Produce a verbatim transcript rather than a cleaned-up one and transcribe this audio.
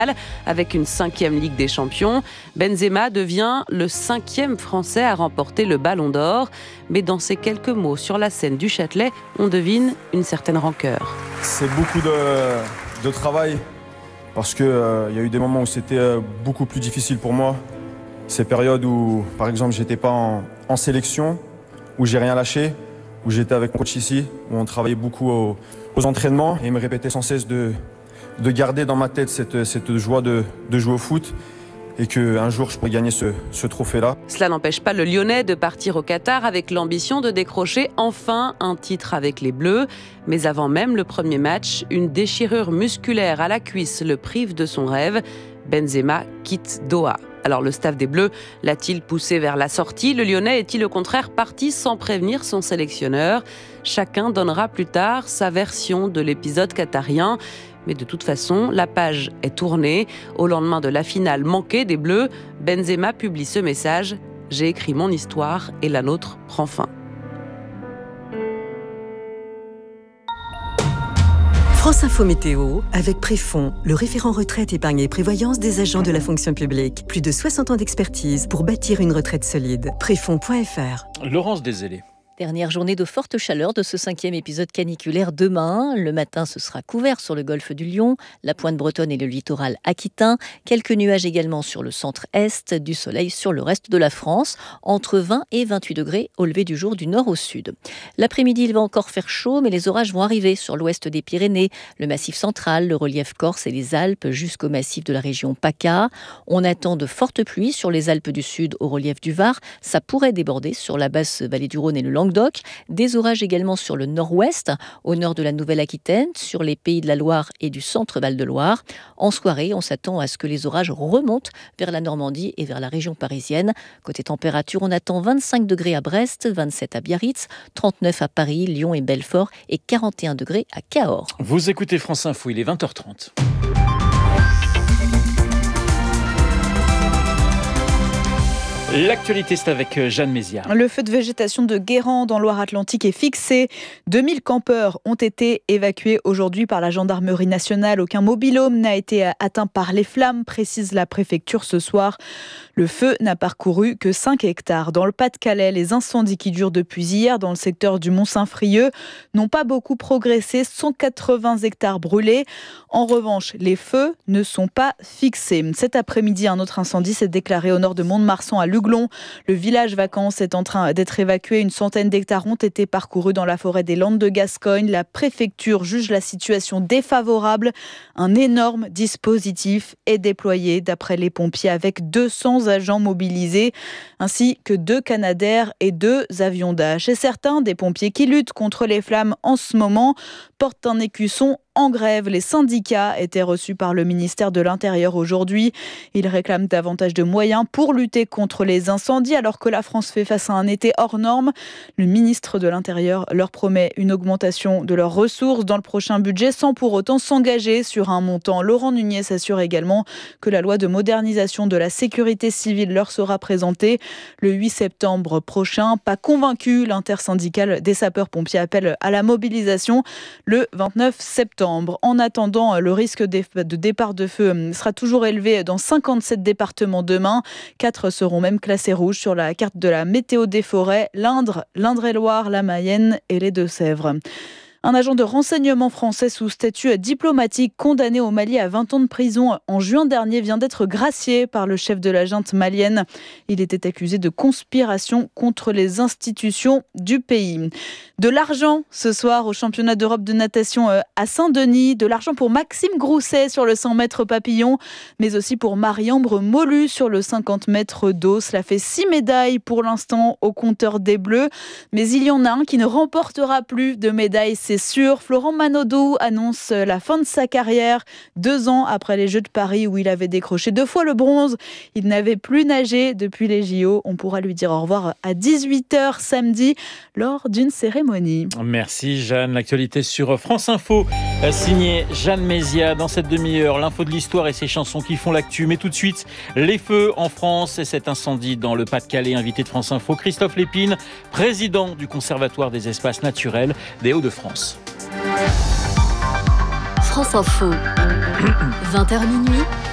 avec une cinquième Ligue des Champions. Benzema devient le cinquième Français à remporter le Ballon d'Or. Mais dans ces quelques mots sur la scène du Châtelet, on devine une certaine rancœur. C'est beaucoup de, de travail parce qu'il euh, y a eu des moments où c'était euh, beaucoup plus difficile pour moi. Ces périodes où, par exemple, j'étais pas en, en sélection, où j'ai rien lâché, où j'étais avec mon coach ici, où on travaillait beaucoup aux, aux entraînements et il me répétait sans cesse de, de garder dans ma tête cette, cette joie de, de jouer au foot et qu'un jour je pourrais gagner ce, ce trophée-là. Cela n'empêche pas le Lyonnais de partir au Qatar avec l'ambition de décrocher enfin un titre avec les Bleus. Mais avant même le premier match, une déchirure musculaire à la cuisse le prive de son rêve. Benzema quitte Doha. Alors le staff des Bleus l'a-t-il poussé vers la sortie ? Le Lyonnais est-il au contraire parti sans prévenir son sélectionneur ? Chacun donnera plus tard sa version de l'épisode qatarien. Mais de toute façon, la page est tournée. Au lendemain de la finale manquée des Bleus, Benzema publie ce message : « J'ai écrit mon histoire et la nôtre prend fin ». France Info Météo, avec Préfond, le référent retraite, épargne et prévoyance des agents de la fonction publique. Plus de soixante ans d'expertise pour bâtir une retraite solide. Préfond point f r. Laurence Dézélé. Dernière journée de forte chaleur de ce cinquième épisode caniculaire demain. Le matin, ce sera couvert sur le golfe du Lion, la pointe bretonne et le littoral aquitain. Quelques nuages également sur le centre-est, du soleil sur le reste de la France. Entre vingt et vingt-huit degrés au lever du jour du nord au sud. L'après-midi, il va encore faire chaud, mais les orages vont arriver sur l'ouest des Pyrénées, le massif central, le relief corse et les Alpes jusqu'au massif de la région PACA. On attend de fortes pluies sur les Alpes du Sud au relief du Var. Ça pourrait déborder sur la basse vallée du Rhône et le Languedoc. Des orages également sur le nord-ouest, au nord de la Nouvelle-Aquitaine, sur les Pays de la Loire et du centre Val-de-Loire. En soirée, on s'attend à ce que les orages remontent vers la Normandie et vers la région parisienne. Côté température, on attend vingt-cinq degrés à Brest, vingt-sept à Biarritz, trente-neuf à Paris, Lyon et Belfort et quarante et un degrés à Cahors. Vous écoutez France Info, il est vingt heures trente. L'actualité, c'est avec Jeanne Mézières. Le feu de végétation de Guérand dans Loire-Atlantique est fixé. deux mille campeurs ont été évacués aujourd'hui par la gendarmerie nationale. Aucun mobil-home n'a été atteint par les flammes, précise la préfecture ce soir. Le feu n'a parcouru que cinq hectares. Dans le Pas-de-Calais, les incendies qui durent depuis hier dans le secteur du Mont-Saint-Frieux n'ont pas beaucoup progressé. cent quatre-vingts hectares brûlés. En revanche, les feux ne sont pas fixés. Cet après-midi, un autre incendie s'est déclaré au nord de Mont-de-Marsan à Luglon. Le village vacances est en train d'être évacué. Une centaine d'hectares ont été parcourus dans la forêt des Landes de Gascogne. La préfecture juge la situation défavorable. Un énorme dispositif est déployé d'après les pompiers avec deux cents agents mobilisés ainsi que deux Canadair et deux avions Dash. Et certains des pompiers qui luttent contre les flammes en ce moment portent un écusson en grève. Les syndicats étaient reçus par le ministère de l'Intérieur aujourd'hui. Ils réclament davantage de moyens pour lutter contre les incendies alors que la France fait face à un été hors norme. Le ministre de l'Intérieur leur promet une augmentation de leurs ressources dans le prochain budget sans pour autant s'engager sur un montant. Laurent Nunez s'assure également que la loi de modernisation de la sécurité civile leur sera présentée le huit septembre prochain. Pas convaincu, l'intersyndicale des sapeurs-pompiers appelle à la mobilisation le vingt-neuf septembre. En attendant, le risque de départ de feu sera toujours élevé dans cinquante-sept départements demain. Quatre seront même classés rouges sur la carte de la météo des forêts, l'Indre, l'Indre-et-Loire, la Mayenne et les Deux-Sèvres. Un agent de renseignement français sous statut diplomatique condamné au Mali à vingt ans de prison en juin dernier vient d'être gracié par le chef de la junte malienne. Il était accusé de conspiration contre les institutions du pays. De l'argent ce soir au championnat d'Europe de natation à Saint-Denis. De l'argent pour Maxime Grousset sur le cent mètres papillon, mais aussi pour Marie-Ambre Molu sur le cinquante mètres d'eau. Cela fait six médailles pour l'instant au compteur des Bleus. Mais il y en a un qui ne remportera plus de médailles, c'est sûr. Florent Manodou annonce la fin de sa carrière deux ans après les Jeux de Paris où il avait décroché deux fois le bronze. Il n'avait plus nagé depuis les J O. On pourra lui dire au revoir à dix-huit heures samedi lors d'une cérémonie. Merci Jeanne. L'actualité sur France Info, signée Jeanne Mézières. Dans cette demi-heure, l'info de l'histoire et ses chansons qui font l'actu. Mais tout de suite, les feux en France et cet incendie dans le Pas-de-Calais. Invité de France Info, Christophe Lépine, président du Conservatoire des espaces naturels des Hauts-de-France. France Info, vingt heures minuit,